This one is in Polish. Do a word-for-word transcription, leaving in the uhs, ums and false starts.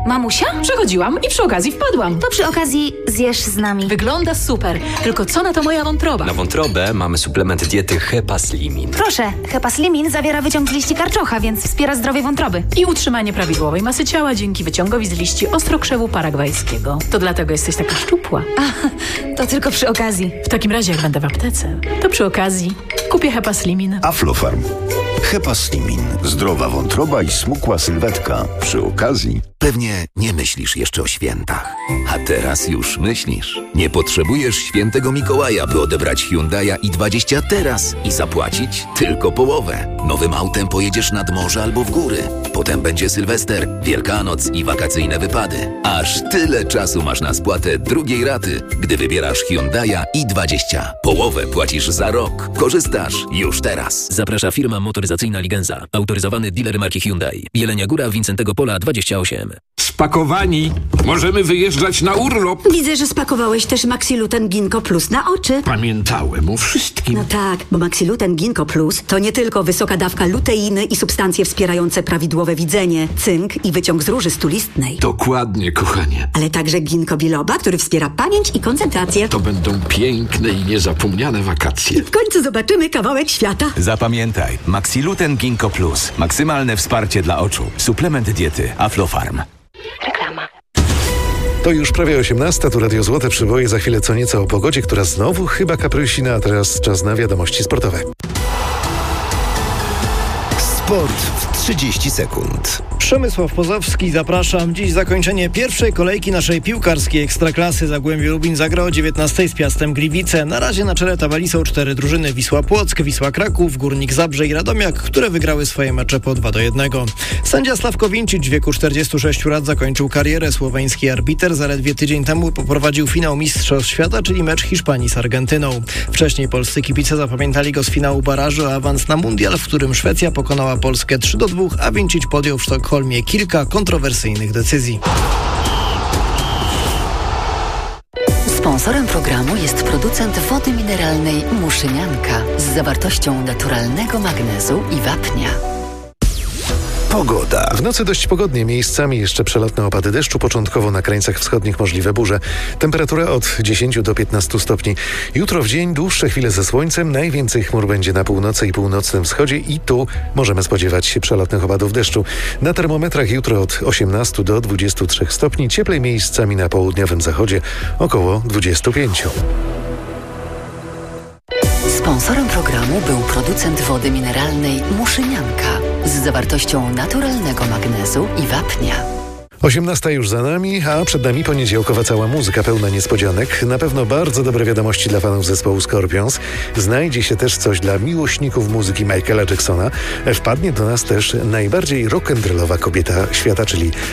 Mamusia? Przechodziłam i przy okazji wpadłam. To przy okazji zjesz z nami. Wygląda super, tylko co na to moja wątroba? Na wątrobę mamy suplement diety Hepaslimin. Proszę, Hepaslimin zawiera wyciąg z liści karczocha, więc wspiera zdrowie wątroby. I utrzymanie prawidłowej masy ciała dzięki wyciągowi z liści ostrokrzewu paragwajskiego. To dlatego jesteś taka szczupła. A, to tylko przy okazji. W takim razie, jak będę w aptece, to przy okazji kupię Hepaslimin. Aflofarm. Hepaslimin. Zdrowa wątroba i smukła sylwetka. Przy okazji. Pewnie nie myślisz jeszcze o świętach. A teraz już myślisz. Nie potrzebujesz świętego Mikołaja, by odebrać Hyundai'a i dwadzieścia teraz i zapłacić tylko połowę. Nowym autem pojedziesz nad morze albo w góry. Potem będzie Sylwester, Wielkanoc i wakacyjne wypady. Aż tyle czasu masz na spłatę drugiej raty, gdy wybierasz Hyundai'a i dwadzieścia. Połowę płacisz za rok. Korzystasz już teraz. Zaprasza firma motoryzacyjna Ligenza. Autoryzowany dealer marki Hyundai. Jelenia Góra, Wincentego Pola dwadzieścia osiem. Spakowani. Możemy wyjeżdżać na urlop. Widzę, że spakowałeś też Maxiluten Ginkgo Plus na oczy. Pamiętałem o wszystkim. No tak, bo Maxiluten Ginkgo Plus to nie tylko wysoka dawka luteiny i substancje wspierające prawidłowe widzenie, cynk i wyciąg z róży stulistnej. Dokładnie, kochanie. Ale także ginkgo biloba, który wspiera pamięć i koncentrację. To będą piękne i niezapomniane wakacje. W końcu zobaczymy kawałek świata. Zapamiętaj, Maxiluten Ginkgo Plus. Maksymalne wsparcie dla oczu. Suplement diety Aflofarm. Reklama. To już prawie osiemnasta, tu Radio Złote Przyboje, za chwilę co nieco o pogodzie, która znowu chyba kaprysina, a teraz czas na wiadomości sportowe. Sport w trzydzieści sekund. Przemysław Pozowski, zapraszam. Dziś zakończenie pierwszej kolejki naszej piłkarskiej Ekstraklasy. Zagłębie Lubin zagra o dziewiętnastej z Piastem Gliwice. Na razie na czele tabeli są cztery drużyny: Wisła Płock, Wisła Kraków, Górnik Zabrze i Radomiak, które wygrały swoje mecze po dwa do jednego. Sędzia Sławko Wincic w wieku czterdziestu sześciu lat zakończył karierę. Słoweński arbiter zaledwie tydzień temu poprowadził finał Mistrzostw Świata, czyli mecz Hiszpanii z Argentyną. Wcześniej polscy kibice zapamiętali go z finału barażu o awans na mundial, w którym Szwecja pokonała Polskę trzy do dwóch, a Wincic podjął w Sztokholmie kilka kontrowersyjnych decyzji. Sponsorem programu jest producent wody mineralnej Muszynianka z zawartością naturalnego magnezu i wapnia. Pogoda. W nocy dość pogodnie, miejscami jeszcze przelotne opady deszczu, początkowo na krańcach wschodnich możliwe burze. Temperatura od dziesięciu do piętnastu stopni. Jutro w dzień dłuższe chwile ze słońcem, najwięcej chmur będzie na północy i północnym wschodzie i tu możemy spodziewać się przelotnych opadów deszczu. Na termometrach jutro od osiemnastu do dwudziestu trzech stopni, cieplej miejscami na południowym zachodzie około dwudziestu pięciu. Sponsorem programu był producent wody mineralnej Muszynianka z zawartością naturalnego magnezu i wapnia. osiemnasta już za nami, a przed nami poniedziałkowa cała muzyka pełna niespodzianek. Na pewno bardzo dobre wiadomości dla fanów zespołu Scorpions. Znajdzie się też coś dla miłośników muzyki Michaela Jacksona. Wpadnie do nas też najbardziej rock'n'rollowa kobieta świata, czyli